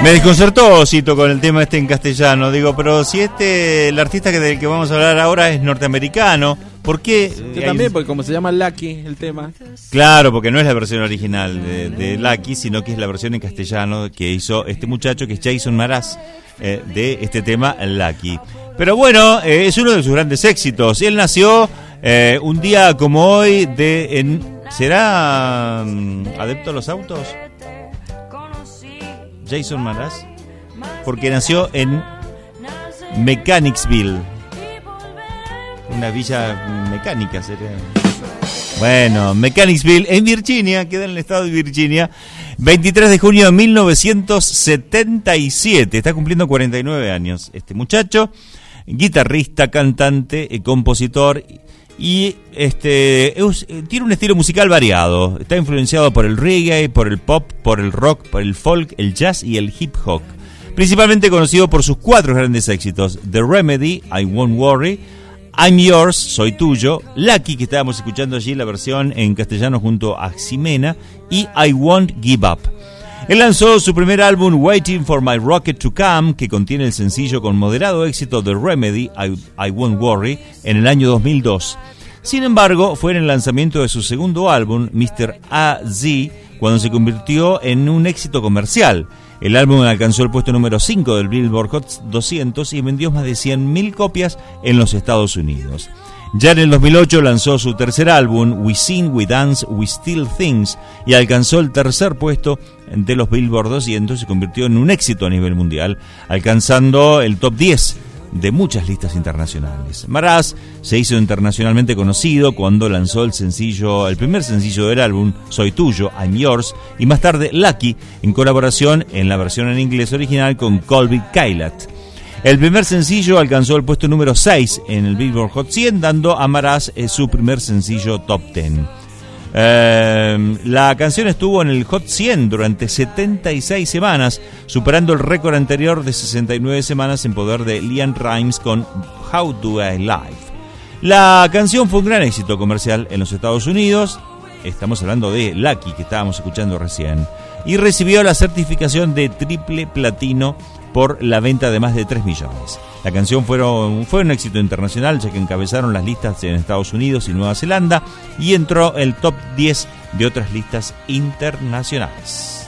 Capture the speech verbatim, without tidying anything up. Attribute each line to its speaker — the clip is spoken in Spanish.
Speaker 1: Me desconcertó, Cito, con el tema este en castellano. Digo, pero si este, el artista que del que vamos a hablar ahora es norteamericano, ¿por qué?
Speaker 2: Yo también, porque como se llama Lucky el tema.
Speaker 1: Claro, porque no es la versión original de, de Lucky, sino que es la versión en castellano que hizo este muchacho, que es Jason Mraz, eh, de este tema Lucky. Pero bueno, eh, es uno de sus grandes éxitos. Él nació eh, un día como hoy de... En, ¿será um, adepto a los autos? Jason Mraz, porque nació en Mechanicsville, una villa mecánica sería. Bueno, Mechanicsville en Virginia, queda en el estado de Virginia, veintitrés de junio de mil novecientos setenta y siete, está cumpliendo cuarenta y nueve años este muchacho, guitarrista, cantante, eh, compositor. Y este es, tiene un estilo musical variado. Está influenciado por el reggae, por el pop, por el rock, por el folk, el jazz y el hip hop. Principalmente conocido por sus cuatro grandes éxitos: The Remedy, I Won't Worry, I'm Yours, Soy Tuyo, Lucky, que estábamos escuchando allí la versión en castellano junto a Ximena, y I Won't Give Up. Él lanzó su primer álbum Waiting for My Rocket to Come, que contiene el sencillo con moderado éxito The Remedy, I, I Won't Worry, en el año dos mil dos. Sin embargo, fue en el lanzamiento de su segundo álbum, mister A Z, cuando se convirtió en un éxito comercial. El álbum alcanzó el puesto número cinco del Billboard Hot doscientos y vendió más de cien mil copias en los Estados Unidos. Ya en el dos mil ocho lanzó su tercer álbum, We Sing, We Dance, We Steal Things, y alcanzó el tercer puesto de los Billboard doscientos y se convirtió en un éxito a nivel mundial, alcanzando el top diez de muchas listas internacionales. Mraz se hizo internacionalmente conocido cuando lanzó el sencillo, el primer sencillo del álbum, Soy Tuyo, I'm Yours, y más tarde Lucky, en colaboración en la versión en inglés original con Colby Kylat. El primer sencillo alcanzó el puesto número seis en el Billboard Hot cien, dando a Mraz eh, su primer sencillo top diez. Eh, la canción estuvo en el Hot cien durante setenta y seis semanas, superando el récord anterior de sesenta y nueve semanas en poder de LeAnn Rimes con How Do I Live. La canción fue un gran éxito comercial en los Estados Unidos. Estamos hablando de Lucky, que estábamos escuchando recién, y recibió la certificación de triple platino por la venta de más de tres millones. La canción fueron, fue un éxito internacional, ya que encabezaron las listas en Estados Unidos y Nueva Zelanda y entró en el top diez de otras listas internacionales.